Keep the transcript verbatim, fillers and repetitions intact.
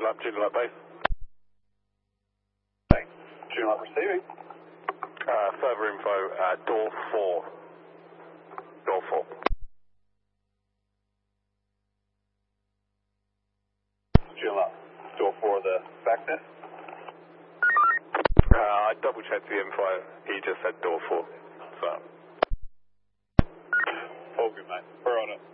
Joondalup, Joondalup base. Thanks. Joondalup receiving. Uh, further info, uh, door four. Door four. Joondalup, door four, the back net. Uh, I double checked the info, he just said door four, so. All good, mate. We're on it.